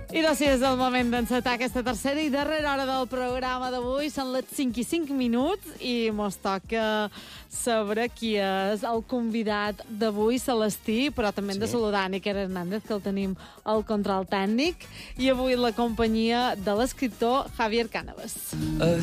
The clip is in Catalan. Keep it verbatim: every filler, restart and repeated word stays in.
I doncs sí, és el moment d'encetar aquesta tercera i darrera hora del programa d'avui. Són les cinc i cinc minuts i mos toca saber qui és el convidat d'avui, Celestí, però també hem sí. de saludar Níker Hernández, que el tenim al control tècnic, i avui la companyia de l'escriptor Javier Cánovas.